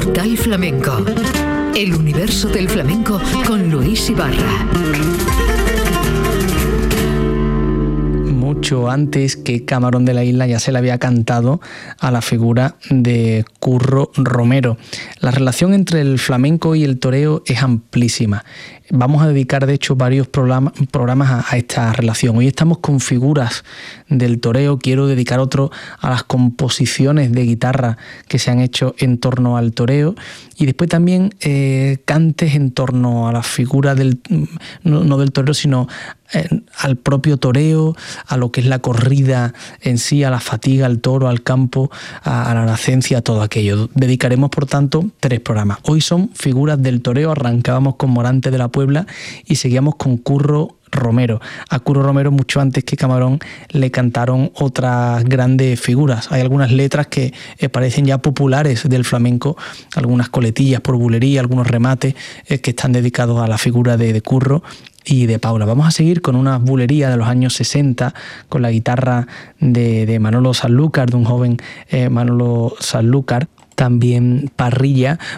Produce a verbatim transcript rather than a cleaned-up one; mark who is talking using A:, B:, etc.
A: Capital Flamenco. El universo del flamenco con Luis Ibarra.
B: Mucho antes que Camarón de la Isla ya se le había cantado a la figura de Curro Romero. La relación entre el flamenco y el toreo es amplísima. Vamos a dedicar, de hecho, varios programas, programas a, a esta relación. Hoy estamos con figuras del toreo. Quiero dedicar otro a las composiciones de guitarra que se han hecho en torno al toreo. Y después también eh, cantes en torno a la figura del, no, no del torero, sino eh, al propio toreo, a lo que es la corrida en sí, a la fatiga, al toro, al campo, a, a la nacencia, a todo aquello. Dedicaremos, por tanto, tres programas. Hoy son figuras del toreo. Arrancábamos con Morante de la Puebla y seguíamos con Curro Romero. A Curro Romero, mucho antes que Camarón, le cantaron otras grandes figuras. Hay algunas letras que eh, parecen ya populares del flamenco, algunas coletillas por bulería, algunos remates eh, que están dedicados a la figura de, de Curro y de Paula. Vamos a seguir con una bulería de los años sesenta, con la guitarra de, de Manolo Sanlúcar, de un joven eh, Manolo Sanlúcar. También Parrilla,